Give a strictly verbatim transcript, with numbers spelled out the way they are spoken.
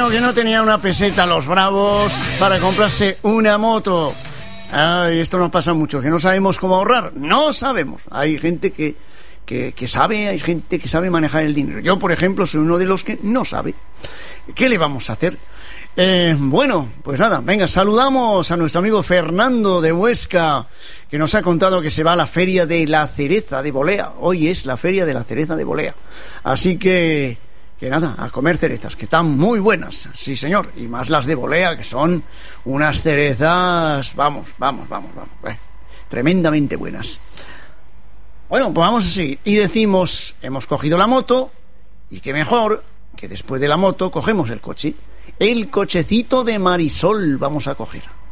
Bueno, que no tenía una peseta los bravos para comprarse una moto. Ay, esto nos pasa mucho, que no sabemos cómo ahorrar. No sabemos. Hay gente que, que, que sabe, hay gente que sabe manejar el dinero. Yo, por ejemplo, soy uno de los que no sabe. ¿Qué le vamos a hacer? Eh, bueno, pues nada, venga, saludamos a nuestro amigo Fernando de Huesca, que nos ha contado que se va a la feria de la cereza de Bolea. Hoy es la feria de la cereza de Bolea. Así que, que nada, a comer cerezas, que están muy buenas, sí señor, y más las de Bolea, que son unas cerezas, vamos, vamos, vamos, vamos, eh, tremendamente buenas. Bueno, pues vamos a seguir. Y decimos, hemos cogido la moto, y qué mejor que después de la moto cogemos el coche. El cochecito de Marisol vamos a coger.